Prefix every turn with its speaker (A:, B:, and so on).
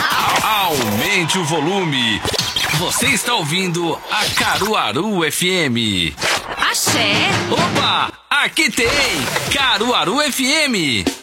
A: Aumente o volume. Você está ouvindo a Caruaru FM.
B: Axé.
A: Opa, aqui tem Caruaru FM.